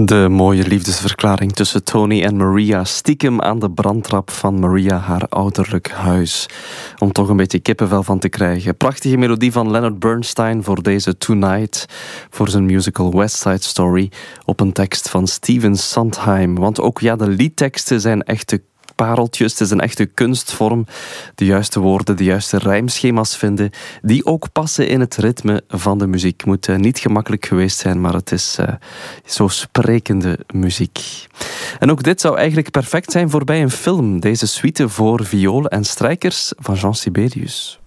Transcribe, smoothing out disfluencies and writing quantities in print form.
De mooie liefdesverklaring tussen Tony en Maria, stiekem aan de brandtrap van Maria haar ouderlijk huis. Om toch een beetje kippenvel van te krijgen. Prachtige melodie van Leonard Bernstein voor deze Tonight, voor zijn musical West Side Story, op een tekst van Steven Sondheim. Want ook de liedteksten zijn echte pareltjes. Het is een echte kunstvorm. De juiste woorden, de juiste rijmschema's vinden, die ook passen in het ritme van de muziek. Moet niet gemakkelijk geweest zijn, maar het is zo sprekende muziek. En ook dit zou eigenlijk perfect zijn voor bij een film. Deze suite voor viool en strijkers van Jean Sibelius.